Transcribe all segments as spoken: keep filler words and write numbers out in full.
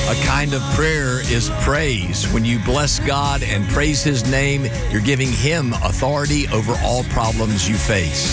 A kind of prayer is praise. When you bless God and praise His name, you're giving Him authority over all problems you face.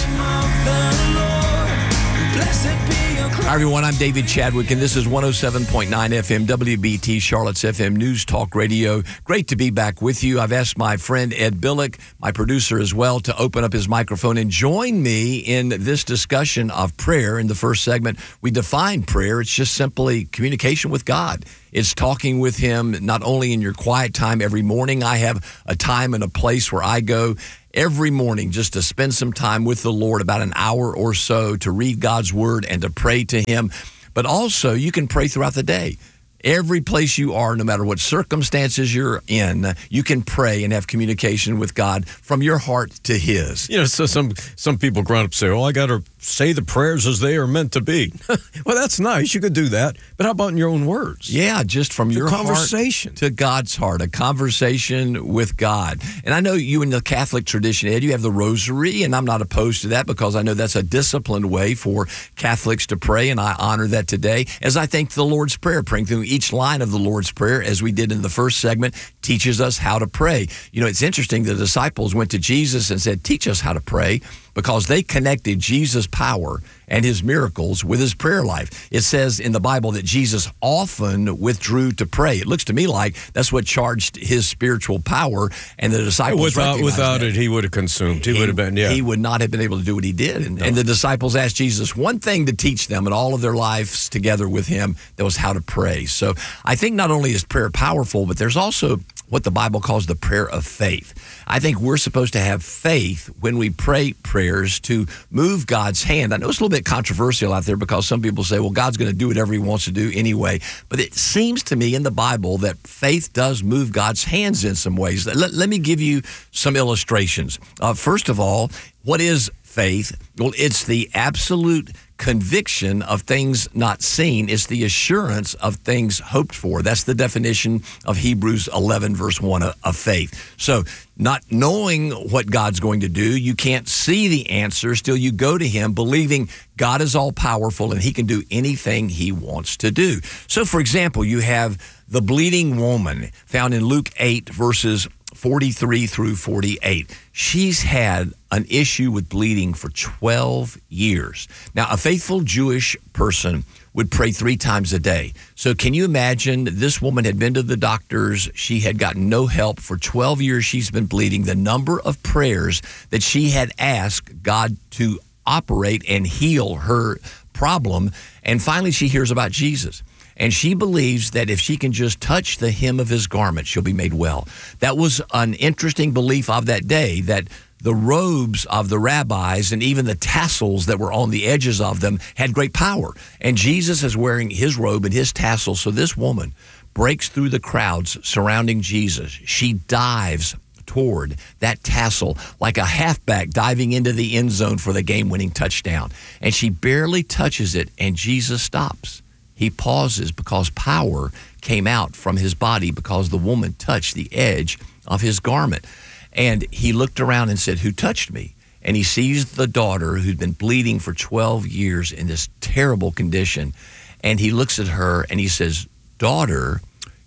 Hi, everyone. I'm David Chadwick, and this is one oh seven point nine F M W B T, Charlotte's F M News Talk Radio. Great to be back with you. I've asked my friend Ed Billick, my producer as well, to open up his microphone and join me in this discussion of prayer. In the first segment, we define prayer. It's just simply communication with God. It's talking with Him not only in your quiet time. Every morning I have a time and a place where I go every morning just to spend some time with the Lord, about an hour or so, to read God's Word and to pray to Him. But also, you can pray throughout the day. Every place you are, no matter what circumstances you're in, you can pray and have communication with God from your heart to His. You know, so some some people grown up say, "Oh, I got to say the prayers as they are meant to be." Well, that's nice. You could do that. But how about in your own words? Yeah, just from the your conversation heart to God's heart, a conversation with God. And I know you in the Catholic tradition, Ed, you have the rosary, and I'm not opposed to that because I know that's a disciplined way for Catholics to pray, and I honor that today. As I think the Lord's Prayer, praying through each line of the Lord's Prayer, as we did in the first segment, teaches us how to pray. You know, it's interesting, the disciples went to Jesus and said, "Teach us how to pray," because they connected Jesus' power and His miracles with His prayer life. It says in the Bible that Jesus often withdrew to pray. It looks to me like that's what charged His spiritual power, and the disciples Without, without that. it, He would have consumed. He, he would have been, yeah. He would not have been able to do what He did. And, no. and the disciples asked Jesus one thing to teach them in all of their lives together with Him, that was how to pray. So I think not only is prayer powerful, but there's also what the Bible calls the prayer of faith. I think we're supposed to have faith when we pray prayers to move God's hand. I know it's a little bit controversial out there because some people say, well, God's going to do whatever He wants to do anyway. But it seems to me in the Bible that faith does move God's hands in some ways. Let, let me give you some illustrations. Uh, first of all, what is faith? Well, it's the absolute conviction of things not seen. It's the assurance of things hoped for. That's the definition of Hebrews eleven, verse one of, of faith. So not knowing what God's going to do, you can't see the answer, still you go to Him believing God is all powerful and He can do anything He wants to do. So for example, you have the bleeding woman found in Luke eight, verses forty-three through forty-eight. She's had an issue with bleeding for twelve years. Now, a faithful Jewish person would pray three times a day. So can you imagine, this woman had been to the doctors. She had gotten no help. For twelve years, she's been bleeding. The number of prayers that she had asked God to operate and heal her problem. And finally, she hears about Jesus. And she believes that if she can just touch the hem of His garment, she'll be made well. That was an interesting belief of that day, that the robes of the rabbis and even the tassels that were on the edges of them had great power. And Jesus is wearing His robe and His tassels. So this woman breaks through the crowds surrounding Jesus. She dives toward that tassel like a halfback diving into the end zone for the game-winning touchdown. And she barely touches it, and Jesus stops. He pauses because power came out from His body because the woman touched the edge of His garment. And He looked around and said, "Who touched me?" And He sees the daughter who'd been bleeding for twelve years in this terrible condition. And He looks at her and He says, "Daughter,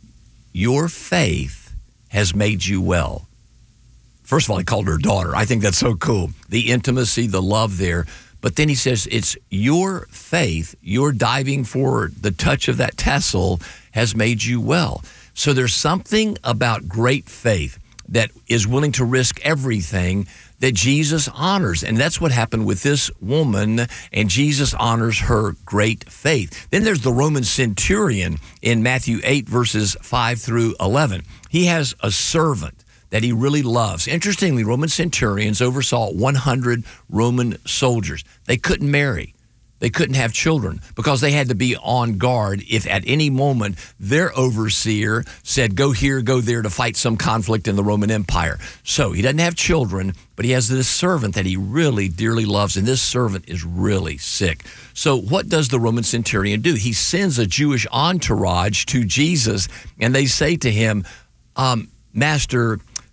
your faith has made you well." First of all, He called her daughter. I think that's so cool. The intimacy, the love there. But then He says, it's your faith, your diving for the touch of that tassel has made you well. So there's something about great faith that is willing to risk everything that Jesus honors. And that's what happened with this woman, and Jesus honors her great faith. Then there's the Roman centurion in Matthew eight, verses five through eleven. He has a servant that he really loves. Interestingly, Roman centurions oversaw one hundred Roman soldiers. They couldn't marry. They couldn't have children because they had to be on guard if at any moment their overseer said, go here, go there to fight some conflict in the Roman Empire. So he doesn't have children, but he has this servant that he really dearly loves, and this servant is really sick. So what does the Roman centurion do? He sends a Jewish entourage to Jesus, and they say to him, um, Master,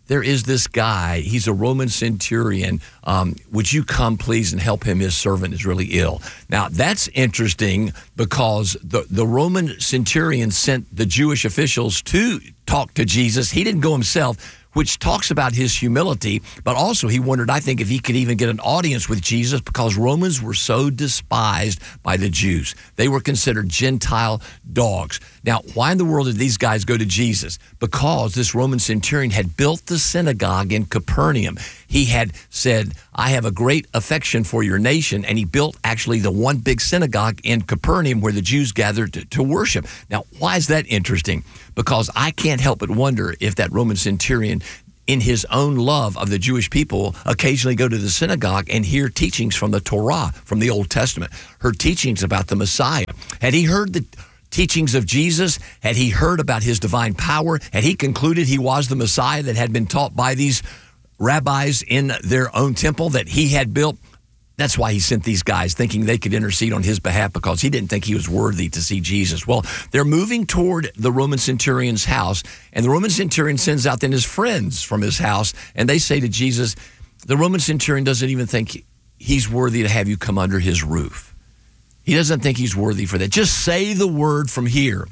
there is this guy, he's a Roman centurion. Um, would you come, please, and help him? His servant is really ill. Now, that's interesting because the, the Roman centurion sent the Jewish officials to talk to Jesus. He didn't go himself, which talks about his humility, but also he wondered, I think, if he could even get an audience with Jesus because Romans were so despised by the Jews. They were considered Gentile dogs. Now, why in the world did these guys go to Jesus? Because this Roman centurion had built the synagogue in Capernaum. He had said, I have a great affection for your nation, and he built actually the one big synagogue in Capernaum where the Jews gathered to, to worship. Now, why is that interesting? Because I can't help but wonder if that Roman centurion, in his own love of the Jewish people, occasionally go to the synagogue and hear teachings from the Torah, from the Old Testament, heard teachings about the Messiah. Had he heard the teachings of Jesus? Had he heard about his divine power? Had he concluded he was the Messiah that had been taught by these rabbis in their own temple that he had built? That's why he sent these guys, thinking they could intercede on his behalf because he didn't think he was worthy to see Jesus. Well, they're moving toward the Roman centurion's house, and the Roman centurion sends out then his friends from his house, and they say to Jesus, the Roman centurion doesn't even think he's worthy to have you come under his roof. He doesn't think he's worthy for that. Just say the word from here,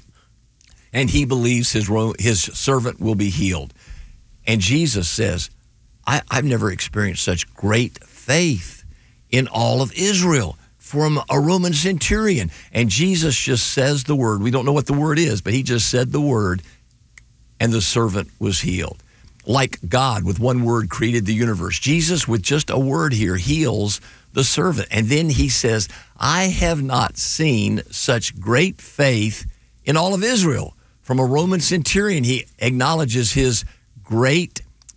and he believes his, his servant will be healed. And Jesus says, I, I've never experienced such great faith in all of Israel from a Roman centurion. And Jesus just says the word. We don't know what the word is, but he just said the word, and the servant was healed. Like God, with one word, created the universe. Jesus, with just a word here, heals the servant. And then he says, I have not seen such great faith in all of Israel. From a Roman centurion, he acknowledges his great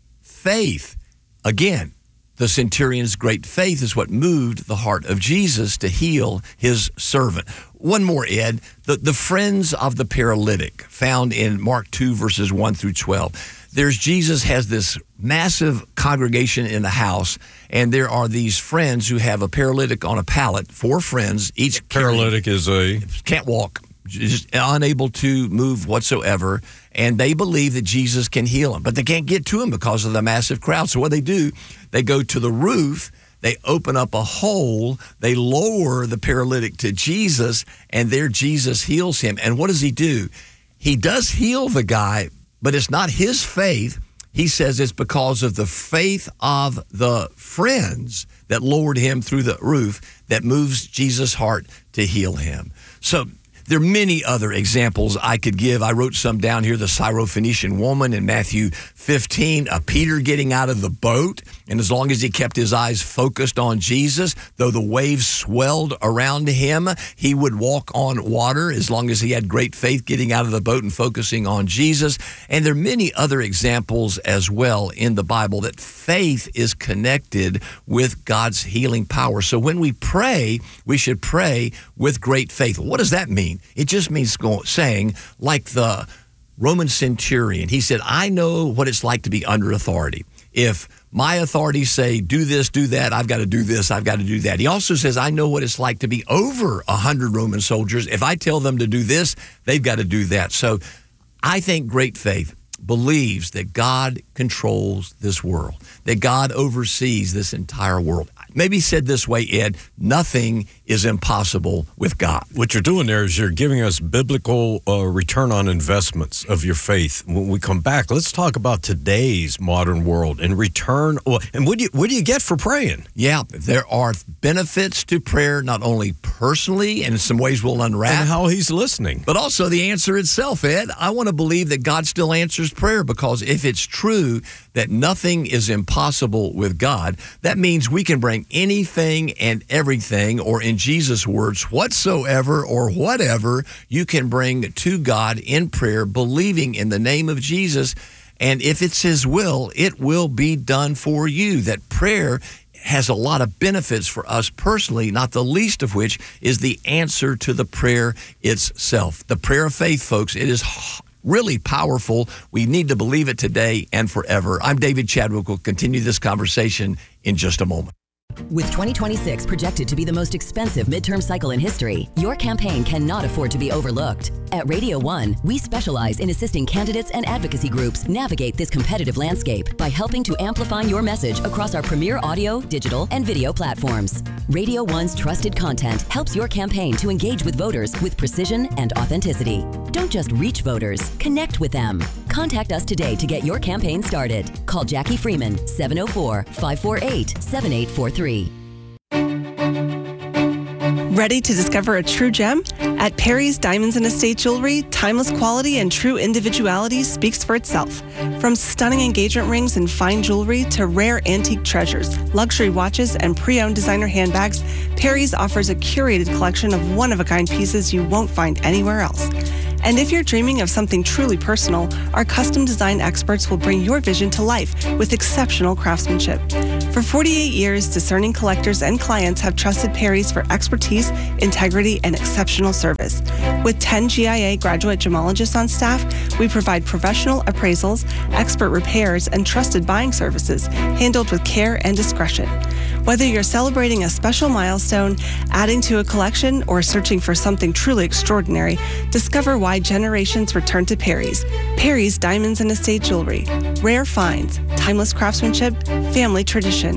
faith. Again, the centurion's great faith is what moved the heart of Jesus to heal his servant. One more, Ed. The, the friends of the paralytic found in Mark two, verses one through twelve. There's Jesus has this massive congregation in the house, and there are these friends who have a paralytic on a pallet, four friends, each paralytic carrying, is a... can't walk, just unable to move whatsoever, and they believe that Jesus can heal him, but they can't get to him because of the massive crowd. So what they do, they go to the roof, they open up a hole, they lower the paralytic to Jesus, and there Jesus heals him. And what does he do? He does heal the guy, but it's not his faith. He says it's because of the faith of the friends that lowered him through the roof that moves Jesus' heart to heal him. So there are many other examples I could give. I wrote some down here. The Syrophoenician woman in Matthew fifteen, uh, Peter getting out of the boat, and as long as he kept his eyes focused on Jesus, though the waves swelled around him, he would walk on water as long as he had great faith getting out of the boat and focusing on Jesus. And there are many other examples as well in the Bible that faith is connected with God's healing power. So when we pray, we should pray with great faith. What does that mean? It just means saying, like the Roman centurion, he said, I know what it's like to be under authority. If my authorities say, do this, do that, I've got to do this, I've got to do that. He also says, I know what it's like to be over a hundred Roman soldiers. If I tell them to do this, they've got to do that. So I think great faith believes that God controls this world, that God oversees this entire world. Maybe said this way, Ed, nothing is impossible with God. What you're doing there is you're giving us biblical uh, return on investments of your faith. When we come back, let's talk about today's modern world and return. And what do you, what do you get for praying? Yeah, there are benefits to prayer, not only personally, and in some ways we'll unwrap. And how he's listening. But also the answer itself, Ed. I want to believe that God still answers prayer, because if it's true that nothing is impossible with God, that means we can bring anything and everything, or in Jesus' words, whatsoever or whatever you can bring to God in prayer, believing in the name of Jesus. And if it's his will, it will be done for you. That prayer has a lot of benefits for us personally, not the least of which is the answer to the prayer itself. The prayer of faith, folks, it is really powerful. We need to believe it today and forever. I'm David Chadwick. We'll continue this conversation in just a moment. With twenty twenty-six projected to be the most expensive midterm cycle in history, your campaign cannot afford to be overlooked. At Radio One, we specialize in assisting candidates and advocacy groups navigate this competitive landscape by helping to amplify your message across our premier audio, digital, and video platforms. Radio One's trusted content helps your campaign to engage with voters with precision and authenticity. Don't just reach voters, connect with them. Contact us today to get your campaign started. Call Jackie Freeman, seven oh four, five four eight, seven eight four three. Ready to discover a true gem? At Perry's Diamonds and Estate Jewelry, timeless quality and true individuality speaks for itself. From stunning engagement rings and fine jewelry to rare antique treasures, luxury watches, and pre-owned designer handbags, Perry's offers a curated collection of one-of-a-kind pieces you won't find anywhere else. And if you're dreaming of something truly personal, our custom design experts will bring your vision to life with exceptional craftsmanship. For forty-eight years, discerning collectors and clients have trusted Perry's for expertise, integrity, and exceptional service. With ten G I A graduate gemologists on staff, we provide professional appraisals, expert repairs, and trusted buying services handled with care and discretion. Whether you're celebrating a special milestone, adding to a collection, or searching for something truly extraordinary, discover why generations return to Perry's. Perry's Diamonds and Estate Jewelry. Rare finds, timeless craftsmanship, family tradition.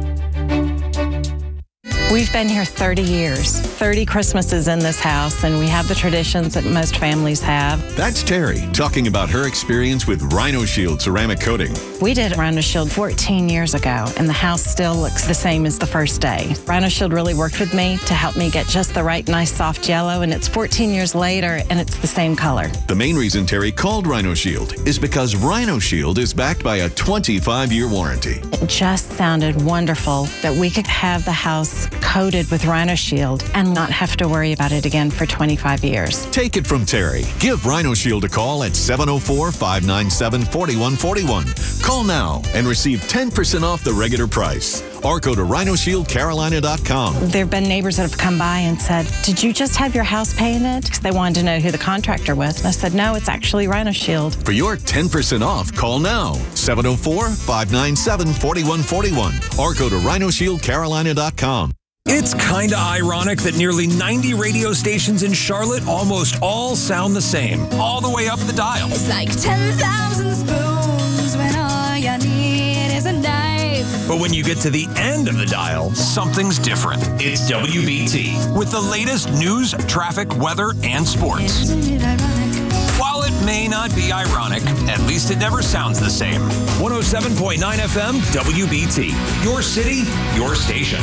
We've been here thirty years, thirty Christmases in this house, and we have the traditions that most families have. That's Terry talking about her experience with Rhino Shield ceramic coating. We did Rhino Shield fourteen years ago, and the house still looks the same as the first day. Rhino Shield really worked with me to help me get just the right nice soft yellow, and it's fourteen years later, and it's the same color. The main reason Terry called Rhino Shield is because Rhino Shield is backed by a twenty-five year warranty. It just sounded wonderful that we could have the house coated with Rhino Shield and not have to worry about it again for twenty-five years. Take it from Terry. Give Rhino Shield a call at seven oh four, five nine seven, four one four one. Call now and receive ten percent off the regular price. Or go to rhino shield carolina dot com. There have been neighbors that have come by and said, "Did you just have your house painted?" Because they wanted to know who the contractor was. And I said, "No, it's actually Rhino Shield." For your ten percent off, call now, seven oh four, five nine seven, four one four one. Or go to rhino shield carolina dot com. It's kinda ironic that nearly ninety radio stations in Charlotte almost all sound the same, all the way up the dial. It's like ten thousand spoons when all you need is a knife. But when you get to the end of the dial, something's different. It's W B T, with the latest news, traffic, weather, and sports. Isn't it ironic? While it may not be ironic, at least it never sounds the same. one oh seven point nine F M, W B T. Your city, your station.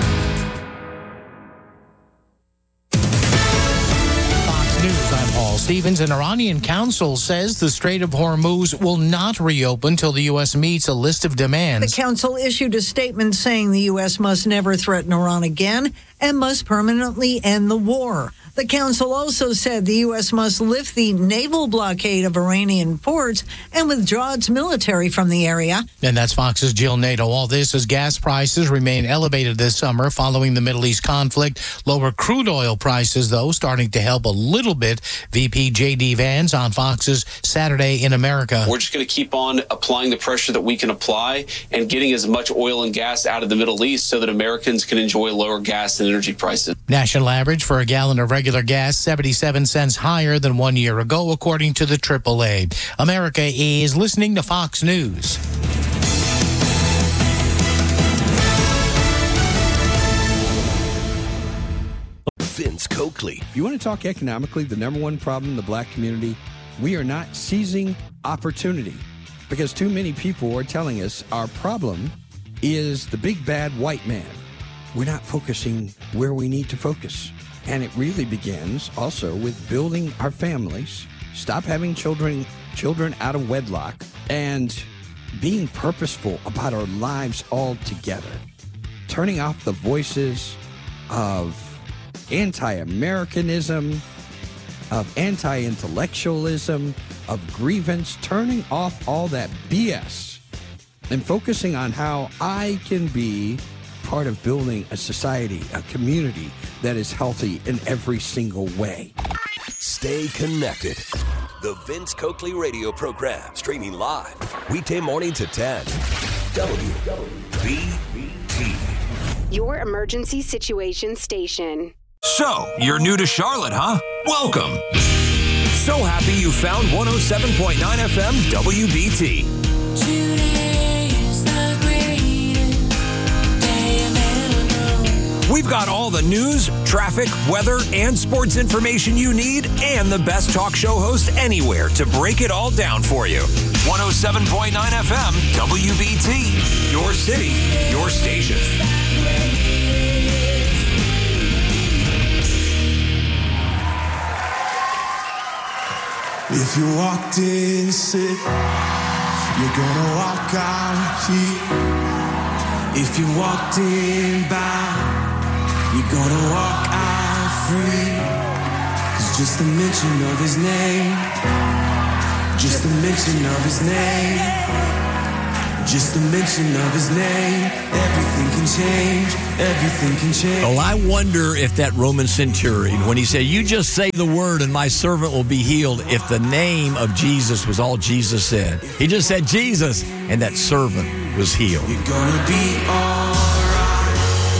News, I'm Paul Stevens. An Iranian council says the Strait of Hormuz will not reopen until the U S meets a list of demands. The council issued a statement saying the U S must never threaten Iran again and must permanently end the war. The council also said the U S must lift the naval blockade of Iranian ports and withdraw its military from the area. And that's Fox's Jill Nato. All this as gas prices remain elevated this summer following the Middle East conflict. Lower crude oil prices, though, starting to help a little bit. V P J D Vance on Fox's Saturday in America. We're just going to keep on applying the pressure that we can apply and getting as much oil and gas out of the Middle East so that Americans can enjoy lower gas and energy prices. National average for a gallon of regular gas, seventy-seven cents higher than one year ago, according to the triple A. America is listening to Fox News. Vince Coakley. If you want to talk economically, the number one problem in the black community, we are not seizing opportunity because too many people are telling us our problem is the big bad white man. We're not focusing where we need to focus. And it really begins also with building our families, stop having children children out of wedlock, and being purposeful about our lives altogether. Turning off the voices of anti-Americanism, of anti-intellectualism, of grievance, turning off all that B S and focusing on how I can be part of building a society, a community that is healthy in every single way. Stay connected. The Vince Coakley radio program, streaming live, weekday morning to ten. W B T. your emergency situation station. So, you're new to Charlotte, huh? Welcome. So happy you found one oh seven point nine F M W B T. We've got all the news, traffic, weather, and sports information you need, and the best talk show host anywhere to break it all down for you. one oh seven point nine F M W B T. Your city, your station. If you walked in sick, you're gonna walk out here. If you walked in bound, you're gonna walk out free. 'Cause just the mention of his name, just the mention of his name, just the mention of his name, everything can change, everything can change. Well, I wonder if that Roman centurion, when he said, you just say the word and my servant will be healed, if the name of Jesus was all Jesus said. He just said Jesus, and that servant was healed. You're gonna be all right.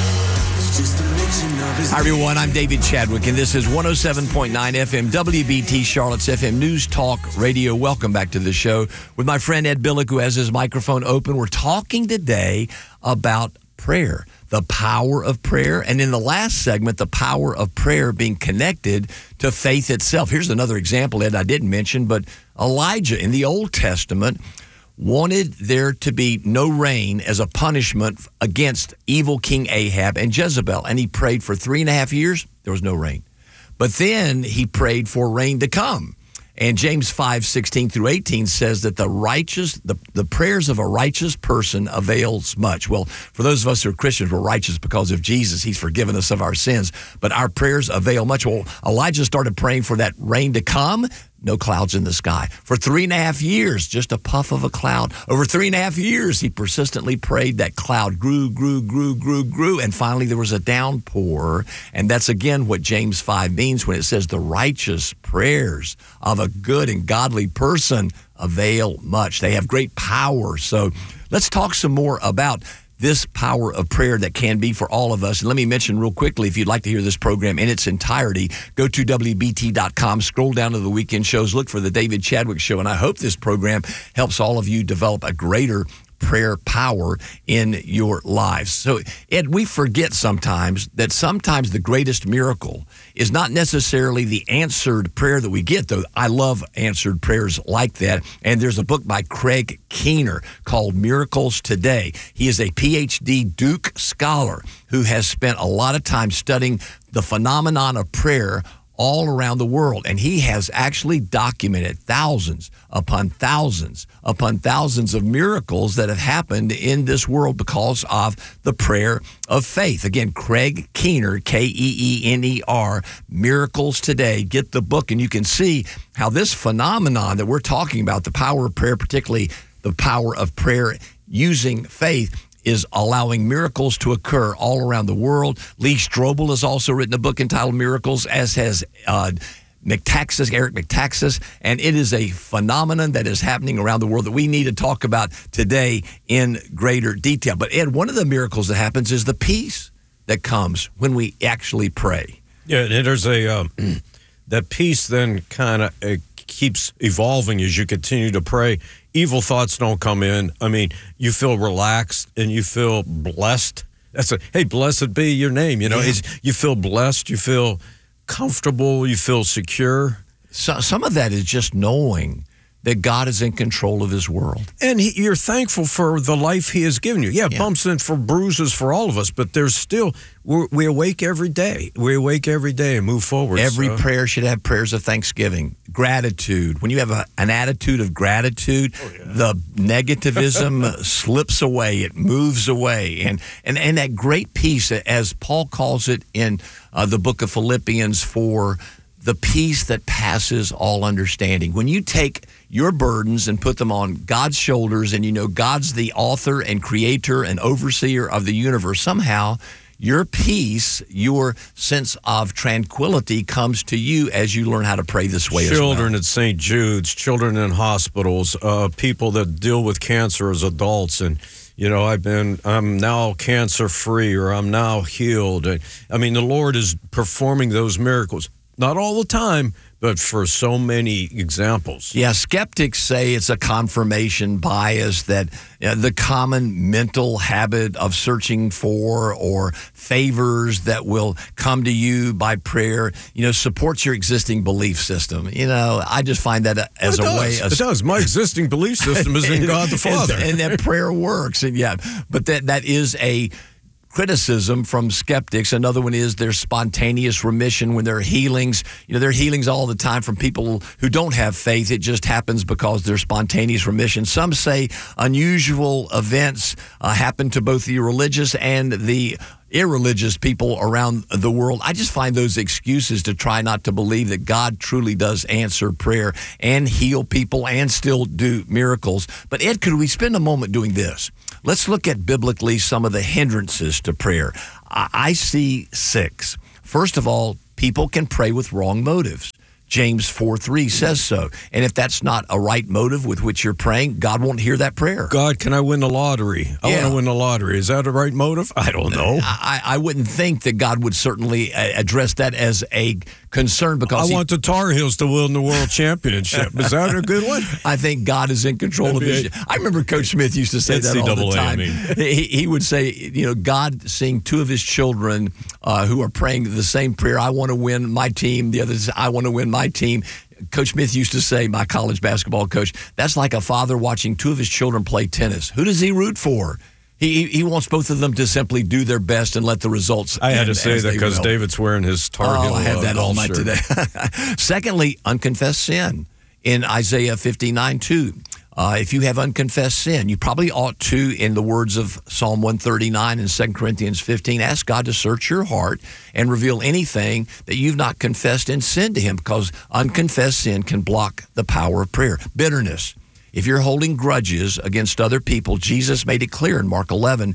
It's just the mention of his Hi, everyone. I'm David Chadwick, and this is one oh seven point nine F M W B T, Charlotte's F M News Talk Radio. Welcome back to the show with my friend Ed Billick, who has his microphone open. We're talking today about prayer, the power of prayer, and in the last segment, the power of prayer being connected to faith itself. Here's another example, Ed, I didn't mention, but Elijah in the Old Testament wanted there to be no rain as a punishment against evil King Ahab and Jezebel. And he prayed for three and a half years. There was no rain. But then he prayed for rain to come. And James five, sixteen through eighteen says that the righteous, the, the prayers of a righteous person avails much. Well, for those of us who are Christians, we're righteous because of Jesus. He's forgiven us of our sins. But our prayers avail much. Well, Elijah started praying for that rain to come. No clouds in the sky. For three and a half years, just a puff of a cloud. Over three and a half years, he persistently prayed. That cloud grew, grew, grew, grew, grew, and finally there was a downpour. And that's again what James five means when it says the righteous prayers of a good and godly person avail much. They have great power. So let's talk some more about this power of prayer that can be for all of us. And let me mention real quickly, if you'd like to hear this program in its entirety, go to W B T dot com, scroll down to the weekend shows, look for the David Chadwick Show. And I hope this program helps all of you develop a greater prayer power in your lives. So, Ed, we forget sometimes that sometimes the greatest miracle is not necessarily the answered prayer that we get, though I love answered prayers like that. And there's a book by Craig Keener called Miracles Today. He is a P H D Duke scholar who has spent a lot of time studying the phenomenon of prayer all around the world. And he has actually documented thousands upon thousands upon thousands of miracles that have happened in this world because of the prayer of faith. Again, Craig Keener, K E E N E R, Miracles Today. Get the book and you can see how this phenomenon that we're talking about, the power of prayer, particularly the power of prayer using faith, is allowing miracles to occur all around the world. Lee Strobel has also written a book entitled Miracles, as has uh, McTaxis, Eric McTaxis, and it is a phenomenon that is happening around the world that we need to talk about today in greater detail. But Ed, one of the miracles that happens is the peace that comes when we actually pray. Yeah, and there's a um, that peace then kind of uh, keeps evolving as you continue to pray. Evil thoughts don't come in. I mean, you feel relaxed and you feel blessed. That's a, hey, blessed be your name. You know, yeah. it's, you feel blessed, you feel comfortable, you feel secure. So, some of that is just knowing that God is in control of his world. And he, you're thankful for the life he has given you. Yeah, yeah, bumps and for bruises for all of us, but there's still, we're, we awake every day. We awake every day and move forward. Every so. prayer should have prayers of thanksgiving, gratitude. When you have a, an attitude of gratitude, oh, yeah. the negativism slips away, it moves away. And, and, and that great peace, as Paul calls it in uh, the book of Philippians four, the peace that passes all understanding. When you take your burdens and put them on God's shoulders, and you know God's the author and creator and overseer of the universe, somehow your peace, your sense of tranquility comes to you as you learn how to pray this way as well. Children at Saint Jude's, children in hospitals, uh, people that deal with cancer as adults, and you know, I've been, I'm now cancer free, or I'm now healed. I mean, the Lord is performing those miracles, not all the time, but for so many examples. Yeah, skeptics say it's a confirmation bias, that you know, the common mental habit of searching for or favors that will come to you by prayer, you know, supports your existing belief system. You know, I just find that as it a does. way of... It does. My existing belief system is in God the Father. And, and that prayer works. And yeah, but that that is a criticism from skeptics. Another one is there's spontaneous remission when there are healings. You know, there are healings all the time from people who don't have faith. It just happens because there's spontaneous remission. Some say unusual events uh, happen to both the religious and the irreligious people around the world. I just find those excuses to try not to believe that God truly does answer prayer and heal people and still do miracles. But Ed, could we spend a moment doing this? Let's look at biblically some of the hindrances to prayer. I, I see six. First of all, people can pray with wrong motives. James four three says so. And if that's not a right motive with which you're praying, God won't hear that prayer. God, can I win the lottery? I Yeah. want to win the lottery. Is that a right motive? I don't know. I, I wouldn't think that God would certainly uh, address that as a concern, because I he- want the Tar Heels to win the world championship. Is that a good one? I think God is in control of his. I remember Coach Smith used to say that all the N C double A, I time. mean. He, he would say, you know, God seeing two of his children uh, who are praying the same prayer. I want to win my team. The other says, I want to win my team. Coach Smith used to say, my college basketball coach, that's like a father watching two of his children play tennis. Who does he root for? He he wants both of them to simply do their best and let the results. I had end to say as that they because will. David's wearing his Tar Heel. Oh, I had uh, that all golf night shirt. today. Secondly, unconfessed sin. In Isaiah fifty-nine two, uh, if you have unconfessed sin, you probably ought to, in the words of Psalm one thirty-nine and Second Corinthians fifteen, ask God to search your heart and reveal anything that you've not confessed in sin to him, because unconfessed sin can block the power of prayer. Bitterness. If you're holding grudges against other people, Jesus made it clear in Mark eleven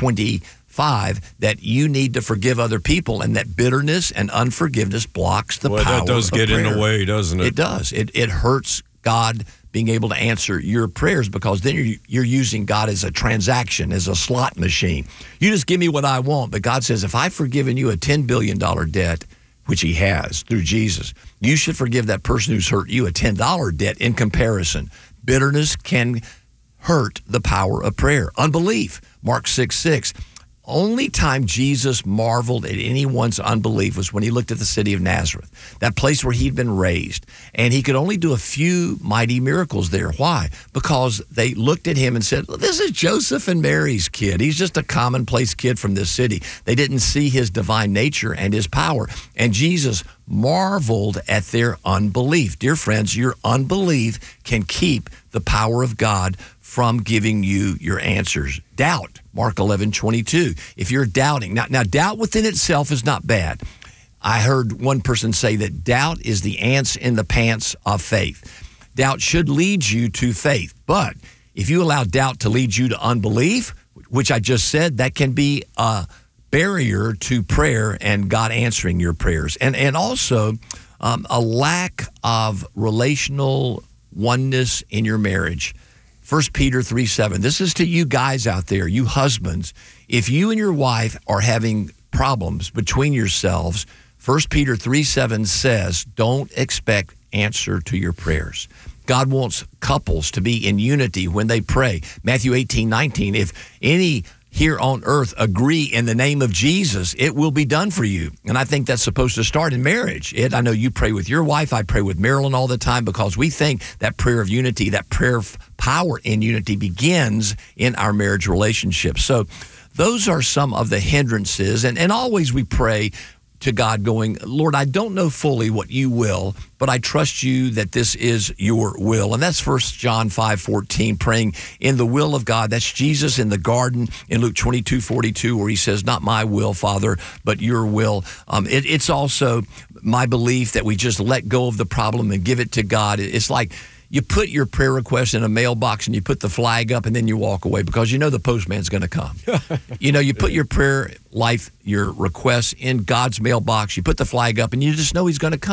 twenty-five that you need to forgive other people, and that bitterness and unforgiveness blocks the Boy, power that does of get in prayer. the way, doesn't it? It does. It it hurts God being able to answer your prayers, because then you're, you're using God as a transaction, as a slot machine. You just give me what I want. But God says, if I've forgiven you a ten billion dollars debt, which he has through Jesus, you should forgive that person who's hurt you a ten dollars debt in comparison. Bitterness can hurt the power of prayer. Unbelief, Mark six six. Only time Jesus marveled at anyone's unbelief was when he looked at the city of Nazareth, that place where he'd been raised. And he could only do a few mighty miracles there. Why? Because they looked at him and said, well, this is Joseph and Mary's kid. He's just a commonplace kid from this city. They didn't see his divine nature and his power. And Jesus marveled at their unbelief. Dear friends, your unbelief can keep the power of God from giving you your answers. Doubt, Mark eleven twenty-two. If you're doubting, now, now doubt within itself is not bad. I heard one person say that doubt is the ants in the pants of faith. Doubt should lead you to faith. But if you allow doubt to lead you to unbelief, which I just said, that can be a barrier to prayer and God answering your prayers. And, and also um, a lack of relational oneness in your marriage. First Peter three seven. This is to you guys out there, you husbands. If you and your wife are having problems between yourselves, First Peter three seven says, don't expect answer to your prayers. God wants couples to be in unity when they pray. Matthew eighteen nineteen. If any here on earth agree in the name of Jesus, it will be done for you. And I think that's supposed to start in marriage. Ed, I know you pray with your wife. I pray with Marilyn all the time, because we think that prayer of unity, that prayer of power in unity begins in our marriage relationship. So those are some of the hindrances. And, and always we pray to God going, Lord, I don't know fully what you will, but I trust you that this is your will. And that's First John five fourteen, praying in the will of God. That's Jesus in the garden in Luke twenty-two forty-two, where he says, not my will, Father, but your will. Um, it, it's also my belief that we just let go of the problem and give it to God. It's like you put your prayer request in a mailbox and you put the flag up and then you walk away, because you know the postman's going to come. You know, you put your prayer life, your requests in God's mailbox, you put the flag up and you just know he's going to come.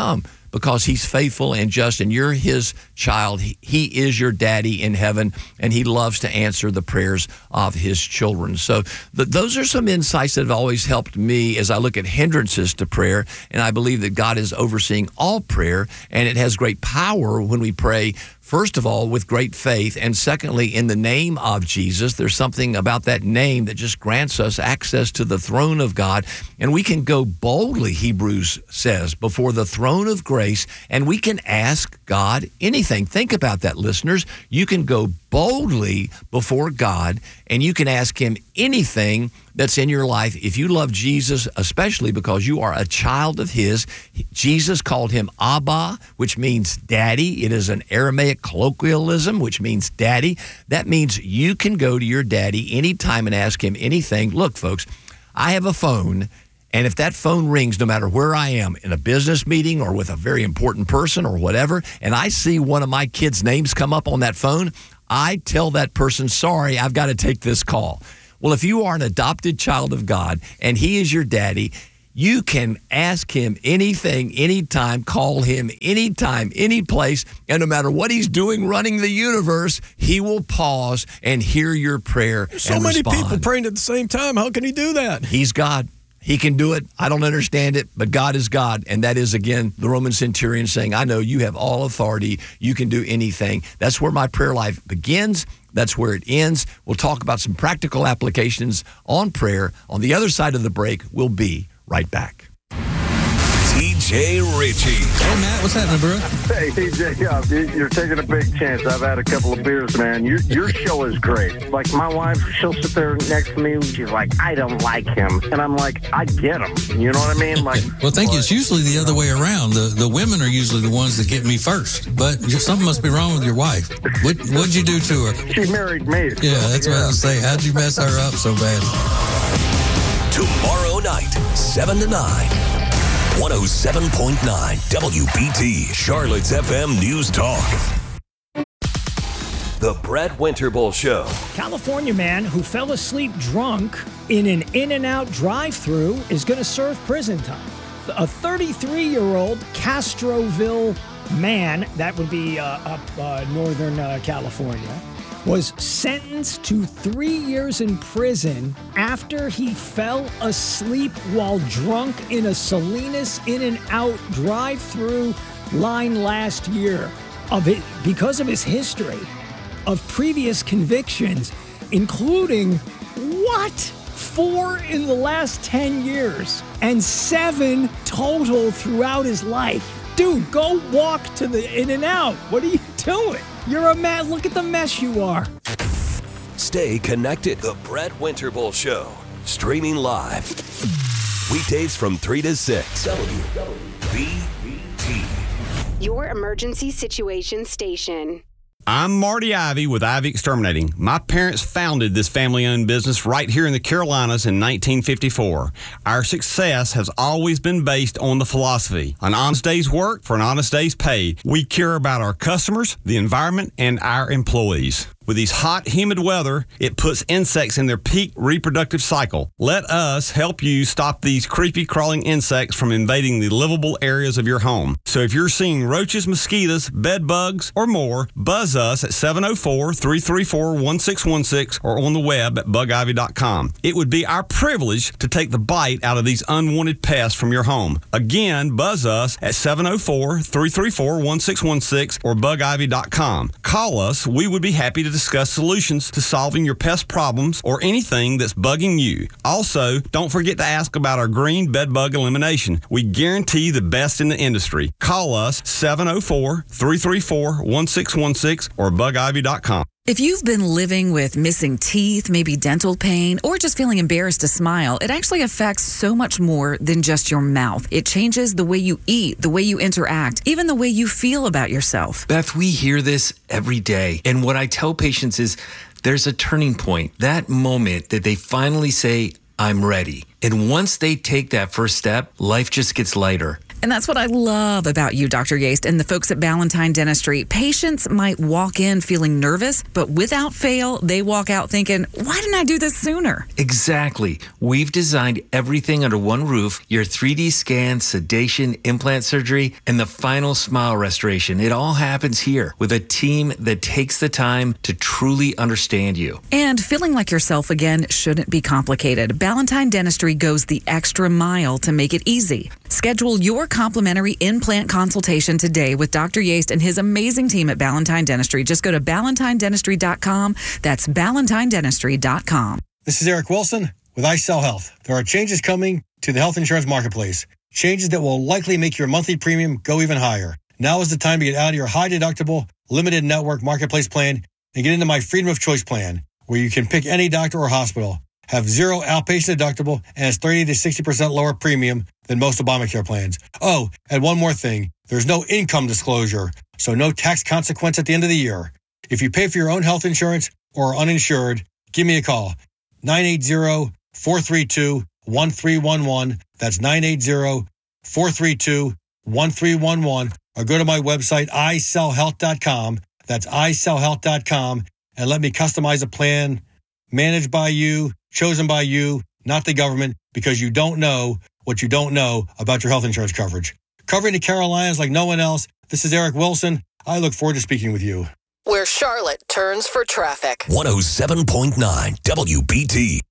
because he's faithful and just, and you're his child. He, he is your daddy in heaven, and he loves to answer the prayers of his children. So th- those are some insights that have always helped me as I look at hindrances to prayer, and I believe that God is overseeing all prayer, and it has great power when we pray, first of all, with great faith, and secondly, in the name of Jesus. There's something about that name that just grants us access to the throne of God, and we can go boldly, Hebrews says, before the throne of grace, and we can ask God anything. Think about that, listeners. You can go boldly before God, and you can ask him anything that's in your life. If you love Jesus, especially because you are a child of his, Jesus called him Abba, which means daddy. It is an Aramaic colloquialism, which means daddy. That means you can go to your daddy anytime and ask him anything. Look, folks, I have a phone, and if that phone rings, no matter where I am, in a business meeting or with a very important person or whatever, and I see one of my kids' names come up on that phone, I tell that person, sorry, I've got to take this call. Well, if you are an adopted child of God and he is your daddy, you can ask him anything, anytime, call him anytime, any place, and no matter what he's doing running the universe, he will pause and hear your prayer So and many respond. people praying at the same time. How can he do that? He's God. He can do it. I don't understand it, but God is God. And that is, again, the Roman centurion saying, I know you have all authority. You can do anything. That's where my prayer life begins. That's where it ends. We'll talk about some practical applications on prayer. On the other side of the break, we'll be right back. T J Ritchie. Hey, Matt, what's happening, bro? Hey, T J, yeah, you're taking a big chance. I've had a couple of beers, man. Your, your show is great. Like, my wife, she'll sit there next to me. She's like, I don't like him. And I'm like, I get him. You know what I mean? Like, Well, thank you. It's usually the other way around. The the women are usually the ones that get me first. But something must be wrong with your wife. What, what'd you do to her? She married me. So, Yeah, that's yeah. what I was saying. How'd you mess her up so bad? Tomorrow night, seven to nine. one oh seven point nine W B T, Charlotte's F M News Talk. The Brett Winterbull Show. California man who fell asleep drunk in an In-N-Out drive-thru is going to serve prison time. A thirty-three-year-old Castroville man, that would be uh, up uh, northern uh, California, was sentenced to three years in prison after he fell asleep while drunk in a Salinas In-N-Out drive-thru line last year. Of it, because of his history of previous convictions, including, what? Four in the last ten years and seven total throughout his life. Dude, go walk to the In-N-Out. What are you doing? You're a man. Look at the mess you are. Stay connected. The Brett Winterbull Show. Streaming live. Weekdays from three to six. W B T. Your emergency situation station. I'm Marty Ivy with Ivy Exterminating. My parents founded this family-owned business right here in the Carolinas in nineteen fifty-four. Our success has always been based on the philosophy, an honest day's work for an honest day's pay. We care about our customers, the environment, and our employees. With these hot, humid weather, it puts insects in their peak reproductive cycle. Let us help you stop these creepy crawling insects from invading the livable areas of your home. So if you're seeing roaches, mosquitoes, bed bugs, or more, buzz us at seven oh four, three three four, one six one six or on the web at bug ivy dot com. It would be our privilege to take the bite out of these unwanted pests from your home. Again, buzz us at seven oh four, three three four, one six one six or bug ivy dot com. Call us. We would be happy to discuss solutions to solving your pest problems or anything that's bugging you. Also, don't forget to ask about our green bed bug elimination. We guarantee the best in the industry. Call us seven oh four, three three four, one six one six or bug ivy dot com. If you've been living with missing teeth, maybe dental pain, or just feeling embarrassed to smile, it actually affects so much more than just your mouth. It changes the way you eat, the way you interact, even the way you feel about yourself. Beth, we hear this every day. And what I tell patients is there's a turning point, that moment that they finally say, I'm ready. And once they take that first step, life just gets lighter. And that's what I love about you, Doctor Yaste, and the folks at Ballantyne Dentistry. Patients might walk in feeling nervous, but without fail, they walk out thinking, why didn't I do this sooner? Exactly. We've designed everything under one roof, your three D scan, sedation, implant surgery, and the final smile restoration. It all happens here with a team that takes the time to truly understand you. And feeling like yourself again shouldn't be complicated. Ballantyne Dentistry goes the extra mile to make it easy. Schedule your complimentary implant consultation today with Doctor Yaste and his amazing team at Ballantyne Dentistry. Just go to ballantyne dentistry dot com. That's ballantyne dentistry dot com. This is Eric Wilson with iCell Health. There are changes coming to the health insurance marketplace. Changes that will likely make your monthly premium go even higher. Now is the time to get out of your high deductible, limited network marketplace plan and get into my Freedom of Choice plan, where you can pick any doctor or hospital, have zero outpatient deductible, and has thirty to sixty percent lower premium than most Obamacare plans. Oh, and one more thing. There's no income disclosure, so no tax consequence at the end of the year. If you pay for your own health insurance or are uninsured, give me a call. nine eight zero, four three two, one three one one. That's nine eight zero, four three two, one three one one. Or go to my website, i sell health dot com. That's i sell health dot com. And let me customize a plan managed by you, chosen by you, not the government, because you don't know what you don't know about your health insurance coverage. Covering the Carolinas like no one else, this is Eric Wilson. I look forward to speaking with you. Where Charlotte turns for traffic. one oh seven point nine W B T.